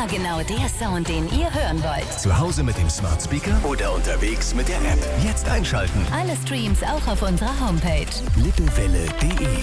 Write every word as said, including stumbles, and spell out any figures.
Immer genau der Sound, den ihr hören wollt. Zu Hause mit dem Smart Speaker oder unterwegs mit der App. Jetzt einschalten. Alle Streams auch auf unserer Homepage. lippewelle punkt de